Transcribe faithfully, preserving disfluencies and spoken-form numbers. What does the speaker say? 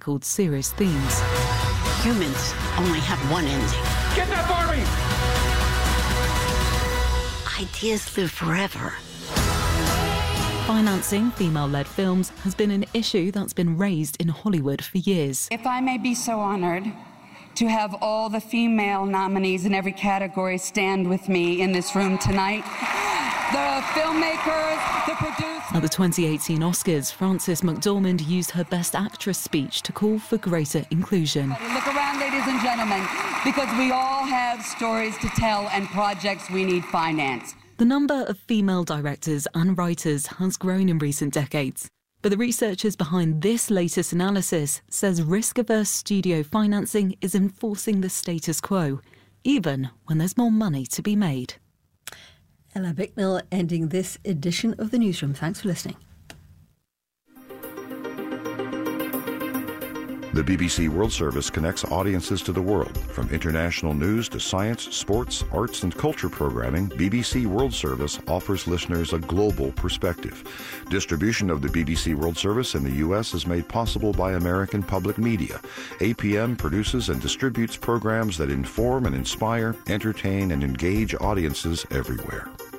tackled serious themes. Humans only have one ending. Get that Barbie! Ideas live forever. Financing female-led films has been an issue that's been raised in Hollywood for years. If I may be so honored to have all the female nominees in every category stand with me in this room tonight. The filmmakers, the producers... At the twenty eighteen Oscars, Frances McDormand used her Best Actress speech to call for greater inclusion. Look around, ladies and gentlemen, because we all have stories to tell and projects we need finance. The number of female directors and writers has grown in recent decades. But the researchers behind this latest analysis says risk-averse studio financing is enforcing the status quo, even when there's more money to be made. Ella Bicknell ending this edition of The Newsroom. Thanks for listening. The B B C World Service connects audiences to the world. From international news to science, sports, arts and culture programming, B B C World Service offers listeners a global perspective. Distribution of the B B C World Service in the U S is made possible by American Public Media. A P M produces and distributes programs that inform and inspire, entertain and engage audiences everywhere.